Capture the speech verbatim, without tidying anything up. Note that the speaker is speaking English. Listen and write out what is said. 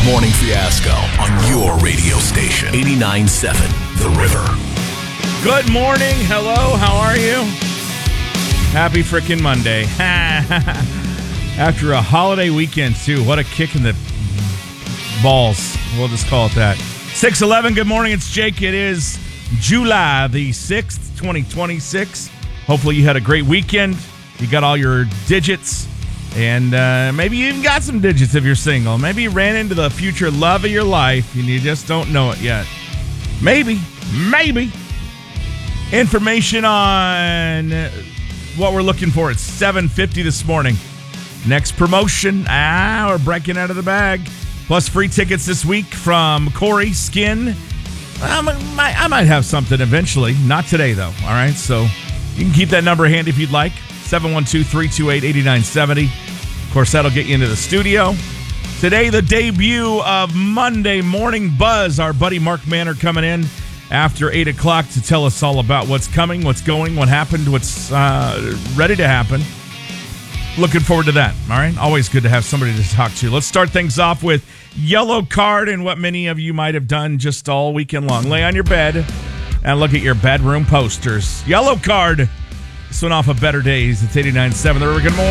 Morning Fiasco on your radio station. eighty-nine point seven The River. Good morning. Hello. How are you? Happy frickin' Monday. After a holiday weekend, too. What a kick in the balls. We'll just call it that. six eleven, good morning. It's Jake. It is July the sixth, twenty twenty-six. Hopefully you had a great weekend. You got all your digits. And uh, maybe you even got some digits if you're single. Maybe you ran into the future love of your life and you just don't know it yet. Maybe. Maybe. Information on what we're looking for at seven fifty this morning. Next promotion. Ah, we're breaking out of the bag. Plus free tickets this week from Corey Skin. I might, I might have something eventually. Not today, though. All right? So you can keep that number handy if you'd like. seven one two, three two eight, eight nine seven zero. Of course, that'll get you into the studio. Today, the debut of Monday Morning Buzz. Our buddy Mark Manner coming in after eight o'clock to tell us all about what's coming, what's going, what happened, what's uh, ready to happen. Looking forward to that, all right? Always good to have somebody to talk to. Let's start things off with Yellow Card and what many of you might have done just all weekend long. Lay on your bed and look at your bedroom posters. Yellow Card. This one off of Better Days. It's eighty-nine point seven The River. Good morning.